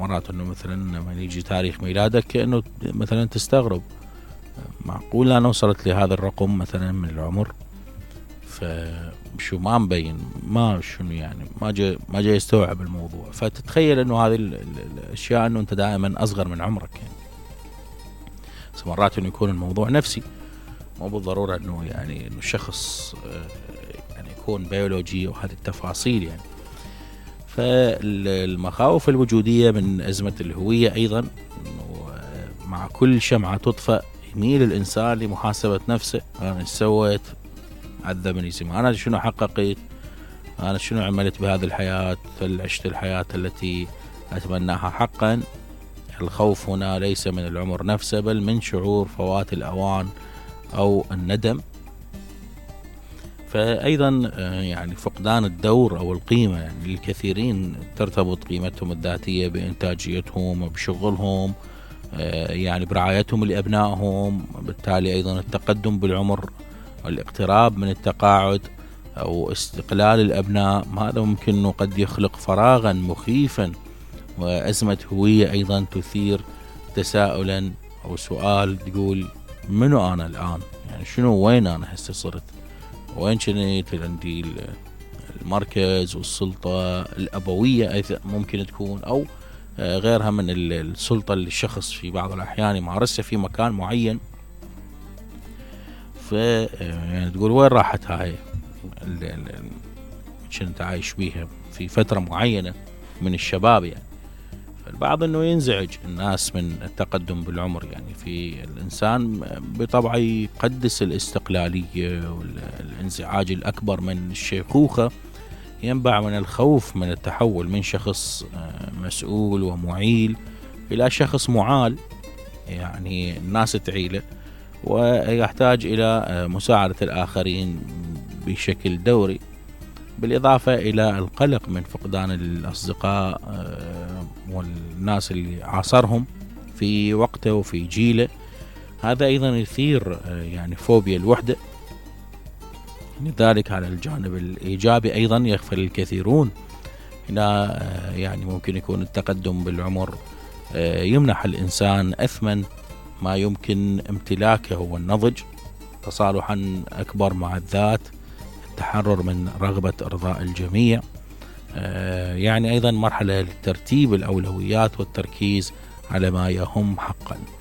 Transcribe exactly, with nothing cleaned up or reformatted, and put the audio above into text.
مرات أنه مثلا لما يجي تاريخ ميلادك كأنه مثلا تستغرب، معقول أنا وصلت لهذا الرقم مثلا من العمر؟ فشو ما مبين، ما شنو يعني، ما جاي ما جاي يستوعب الموضوع. فتتخيل أنه هذه الأشياء أنه أنت دائما أصغر من عمرك يعني. مرات أنه يكون الموضوع نفسي، مو بالضرورة أنه يعني أنه الشخص يعني يكون بيولوجي وهذه التفاصيل يعني. فالمخاوف الوجودية من أزمة الهوية أيضا، أنه مع كل شمعة تطفأ يميل الإنسان لمحاسبة نفسه. أنا إيش سويت؟ عذبني زمان، أنا شنو حققت؟ أنا شنو عملت بهذه الحياة؟ هل عشت الحياة التي أتمناها حقا؟ الخوف هنا ليس من العمر نفسه، بل من شعور فوات الأوان أو الندم. فأيضا يعني فقدان الدور أو القيمة، يعني للكثيرين ترتبط قيمتهم الذاتية بإنتاجيتهم وبشغلهم، يعني برعايتهم لأبنائهم. بالتالي أيضا التقدم بالعمر والاقتراب من التقاعد أو استقلال الأبناء، هذا ممكن أنه قد يخلق فراغا مخيفا وأزمة هوية أيضا تثير تساؤلا أو سؤال تقول منو أنا الآن؟ يعني شنو، وين أنا هسه صرت؟ وين كنت؟ عندي المركز والسلطة الأبوية ممكن تكون، أو غيرها من السلطة اللي الشخص في بعض الأحيان يمارسها في مكان معين. ف يعني تقول وين راحت هاي اللي كنت عايش بيها في فترة معينة من الشباب يعني. فالبعض انه ينزعج الناس من التقدم بالعمر، يعني في الانسان بطبعه يقدس الاستقلالية، والانزعاج الاكبر من الشيخوخة ينبع من الخوف من التحول من شخص مسؤول ومعيل الى شخص معال، يعني الناس تعيله ويحتاج الى مساعدة الاخرين بشكل دوري، بالإضافة إلى القلق من فقدان الأصدقاء والناس اللي عاصرهم في وقته وفي جيله. هذا أيضا يثير يعني فوبيا الوحدة. لذلك على الجانب الإيجابي أيضا يغفل الكثيرون إلى يعني ممكن يكون التقدم بالعمر يمنح الإنسان أثمن ما يمكن امتلاكه والنضج، تصالحا أكبر مع الذات، التحرر من رغبة إرضاء الجميع، يعني أيضا مرحلة لترتيب الأولويات والتركيز على ما يهم حقا.